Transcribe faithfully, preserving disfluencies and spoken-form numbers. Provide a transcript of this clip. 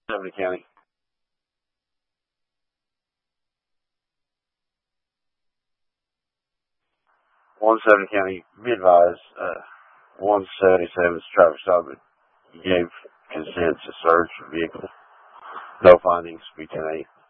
Seventy County. one seventy County, be advised, uh, one seventy-seven's traffic stop gave consent to search the vehicle. No findings, B ten eight.